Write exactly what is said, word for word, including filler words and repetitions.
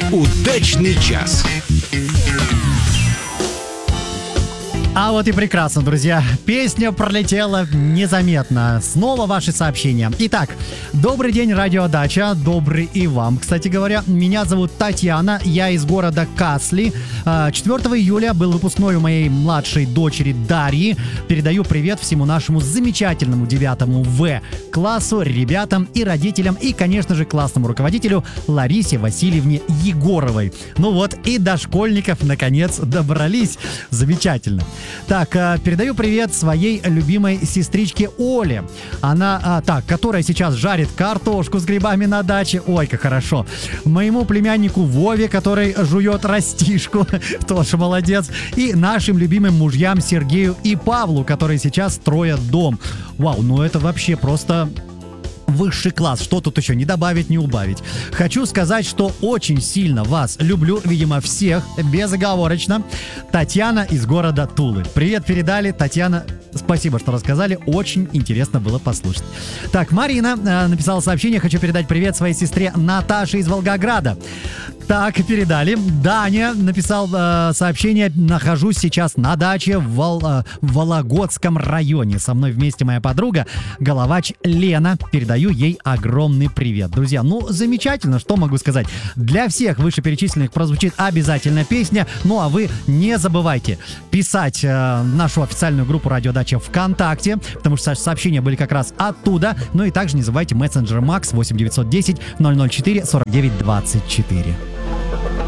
Удачный час. А вот и прекрасно, друзья. Песня пролетела незаметно. Снова ваши сообщения. Итак, добрый день, радиодача. Добрый и вам, кстати говоря. Меня зовут Татьяна. Я из города Касли. четвёртого июля был выпускной у моей младшей дочери Дарьи. Передаю привет всему нашему замечательному девятому В классу, ребятам и родителям. И, конечно же, классному руководителю Ларисе Васильевне Егоровой. Ну вот, и до школьников наконец добрались. Замечательно. Так, передаю привет своей любимой сестричке Оле. Она, а, так, которая сейчас жарит картошку с грибами на даче. Ой, как хорошо. Моему племяннику Вове, который жует растишку. Тоже молодец. И нашим любимым мужьям Сергею и Павлу, которые сейчас строят дом. Вау, ну это вообще просто... высший класс. Что тут еще? Не добавить, не убавить. Хочу сказать, что очень сильно вас люблю, видимо, всех, безоговорочно. Татьяна из города Тулы. Привет передали, Татьяна. Спасибо, что рассказали. Очень интересно было послушать. Так, Марина э, написала сообщение. Хочу передать привет своей сестре Наташе из Волгограда. Так, передали. Даня написал э, сообщение. Нахожусь сейчас на даче в, Вол, э, в Вологодском районе. Со мной вместе моя подруга, головач Лена. Передаю ей огромный привет. Друзья, ну, замечательно, что могу сказать. Для всех вышеперечисленных прозвучит обязательно песня. Ну, а вы не забывайте писать э, нашу официальную группу «Радиодача» ВКонтакте, потому что сообщения были как раз оттуда. Ну и также не забывайте мессенджер Макс восемь девятьсот десять ноль ноль четыре сорок девять двадцать четыре.